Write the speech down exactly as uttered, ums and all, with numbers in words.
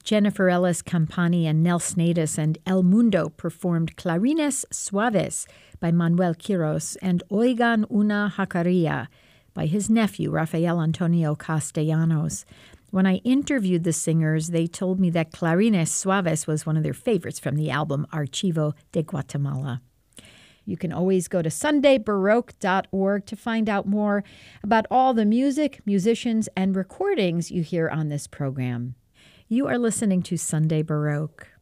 Jennifer Ellis Campani and Nel Snadis and El Mundo performed Clarines Suaves by Manuel Quiros and Oigan una Jacaria by his nephew, Rafael Antonio Castellanos. When I interviewed the singers, they told me that Clarines Suaves was one of their favorites from the album Archivo de Guatemala. You can always go to sunday baroque dot org to find out more about all the music, musicians, and recordings you hear on this program. You are listening to Sunday Baroque.